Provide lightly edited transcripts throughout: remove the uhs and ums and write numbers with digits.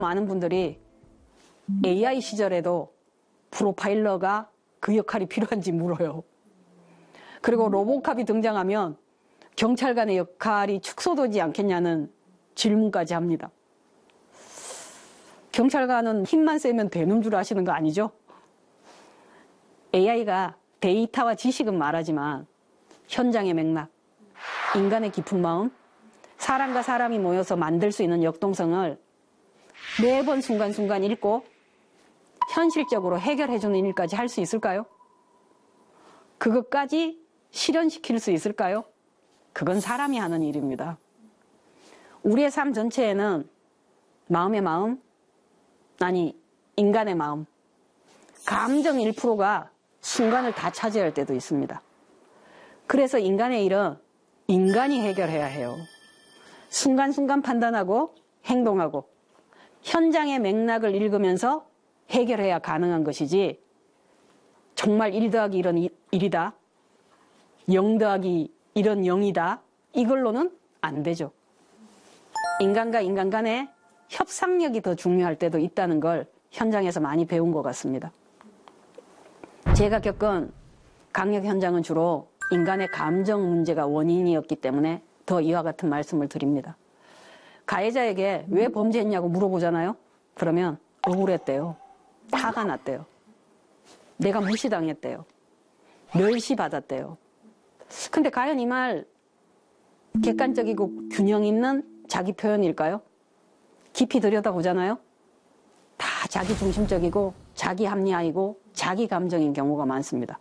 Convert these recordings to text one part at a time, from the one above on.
많은 분들이 AI 시절에도 프로파일러가 그 역할이 필요한지 물어요. 그리고 로보캅이 등장하면 경찰관의 역할이 축소되지 않겠냐는 질문까지 합니다. 경찰관은 힘만 세면 되는 줄 아시는 거 아니죠? AI가 데이터와 지식은 말하지만 현장의 맥락, 인간의 깊은 마음, 사람과 사람이 모여서 만들 수 있는 역동성을 매번 순간순간 읽고 현실적으로 해결해주는 일까지 할 수 있을까요? 그것까지 실현시킬 수 있을까요? 그건 사람이 하는 일입니다. 우리의 삶 전체에는 마음의 마음, 아니 인간의 마음, 감정 1%가 순간을 다 차지할 때도 있습니다. 그래서 인간의 일은 인간이 해결해야 해요. 순간순간 판단하고 행동하고 현장의 맥락을 읽으면서 해결해야 가능한 것이지, 정말 1 더하기 1은 1이다, 0 더하기 1은 0이다, 이걸로는 안 되죠. 인간과 인간 간의 협상력이 더 중요할 때도 있다는 걸 현장에서 많이 배운 것 같습니다. 제가 겪은 강력 현장은 주로 인간의 감정 문제가 원인이었기 때문에 더 이와 같은 말씀을 드립니다. 가해자에게 왜 범죄했냐고 물어보잖아요. 그러면 억울했대요. 화가 났대요. 내가 무시당했대요. 멸시받았대요. 근데 과연 이 말 객관적이고 균형 있는 자기 표현일까요? 깊이 들여다보잖아요. 다 자기 중심적이고 자기 합리화이고 자기 감정인 경우가 많습니다.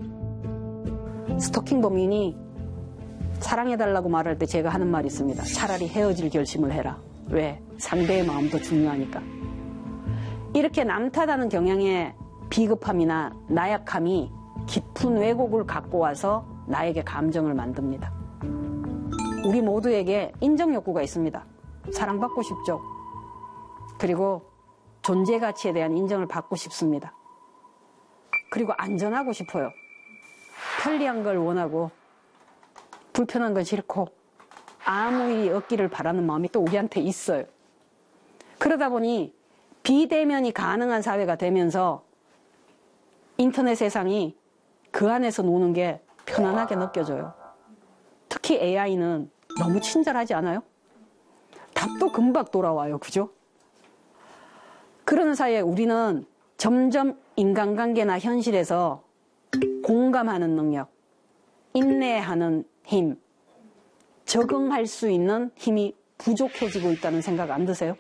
스토킹 범인이 사랑해달라고 말할 때 제가 하는 말이 있습니다. 차라리 헤어질 결심을 해라. 왜? 상대의 마음도 중요하니까. 이렇게 남 탓하는 경향의 비겁함이나 나약함이 깊은 왜곡을 갖고 와서 나에게 감정을 만듭니다. 우리 모두에게 인정 욕구가 있습니다. 사랑받고 싶죠. 그리고 존재 가치에 대한 인정을 받고 싶습니다. 그리고 안전하고 싶어요. 편리한 걸 원하고 불편한 건 싫고 아무 일이 없기를 바라는 마음이 또 우리한테 있어요. 그러다 보니 비대면이 가능한 사회가 되면서 인터넷 세상이 그 안에서 노는 게 편안하게 느껴져요. 특히 AI는 너무 친절하지 않아요? 답도 금방 돌아와요. 그죠? 그러는 사이에 우리는 점점 인간관계나 현실에서 공감하는 능력, 인내하는 힘, 적응할 수 있는 힘이 부족해지고 있다는 생각 안 드세요?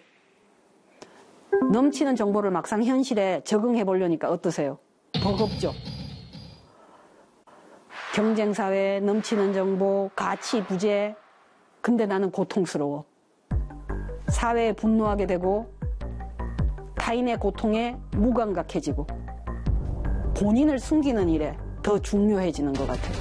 넘치는 정보를 막상 현실에 적응해 보려니까 어떠세요? 버겁죠? 경쟁사회, 넘치는 정보, 가치 부재, 근데 나는 고통스러워. 사회에 분노하게 되고 타인의 고통에 무감각해지고 본인을 숨기는 일에 더 중요해지는 것 같아요.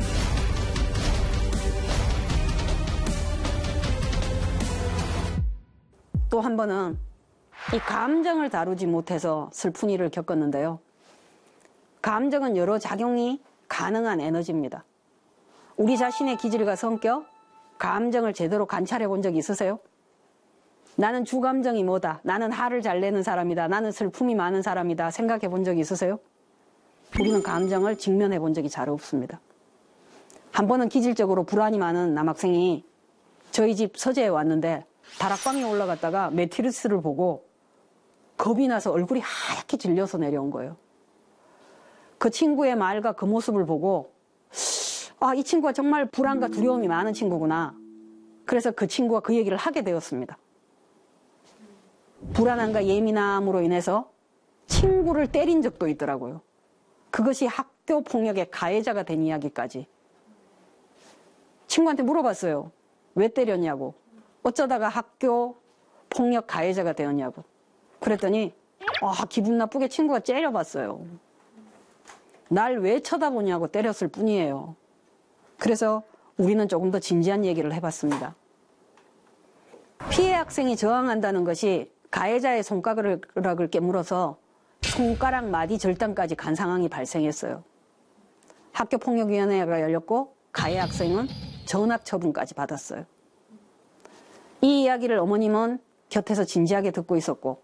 또 한 번은 이 감정을 다루지 못해서 슬픈 일을 겪었는데요. 감정은 여러 작용이 가능한 에너지입니다. 우리 자신의 기질과 성격, 감정을 제대로 관찰해 본 적이 있으세요? 나는 주감정이 뭐다, 나는 화를 잘 내는 사람이다, 나는 슬픔이 많은 사람이다 생각해 본 적이 있으세요? 우리는 감정을 직면해 본 적이 잘 없습니다. 한 번은 기질적으로 불안이 많은 남학생이 저희 집 서재에 왔는데 다락방에 올라갔다가 매트리스를 보고 겁이 나서 얼굴이 하얗게 질려서 내려온 거예요. 그 친구의 말과 그 모습을 보고 아, 이 친구가 정말 불안과 두려움이 많은 친구구나. 그래서 그 친구가 그 얘기를 하게 되었습니다. 불안함과 예민함으로 인해서 친구를 때린 적도 있더라고요. 그것이 학교 폭력의 가해자가 된 이야기까지. 친구한테 물어봤어요. 왜 때렸냐고. 어쩌다가 학교 폭력 가해자가 되었냐고. 그랬더니 기분 나쁘게 친구가 째려봤어요. 날 왜 쳐다보냐고 때렸을 뿐이에요. 그래서 우리는 조금 더 진지한 얘기를 해봤습니다. 피해 학생이 저항한다는 것이 가해자의 손가락을 깨물어서 손가락 마디 절단까지 간 상황이 발생했어요. 학교폭력위원회가 열렸고 가해 학생은 전학 처분까지 받았어요. 이 이야기를 어머님은 곁에서 진지하게 듣고 있었고